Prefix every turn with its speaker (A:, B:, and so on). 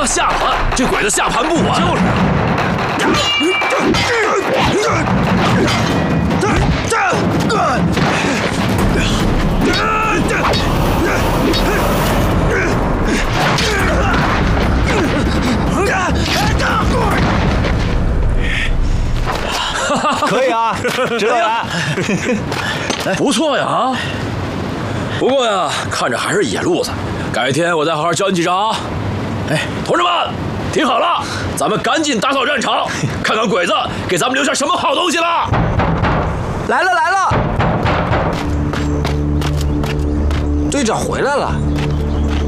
A: 下盘，这鬼子下盘不完。就是。
B: 可以啊，知道了。
A: 不错呀，不过呀，看着还是野路子，改天我再好好教你几招啊。哎，同志们，听好了，咱们赶紧打扫战场，看看鬼子给咱们留下什么好东西了。
C: 来了来了，队长回来了。